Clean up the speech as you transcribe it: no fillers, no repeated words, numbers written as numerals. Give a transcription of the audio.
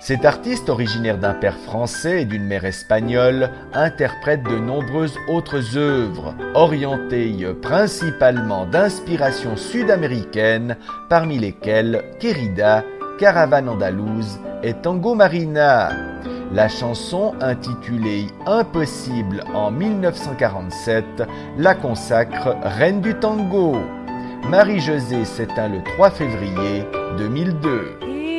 Cet artiste, originaire d'un père français et d'une mère espagnole, interprète de nombreuses autres œuvres, orientées principalement d'inspiration sud-américaine, parmi lesquelles Querida, Caravane andalouse et Tango Marina. La chanson, intitulée Impossible en 1947, la consacre reine du tango. Marie-Josée s'éteint le 3 février 2002.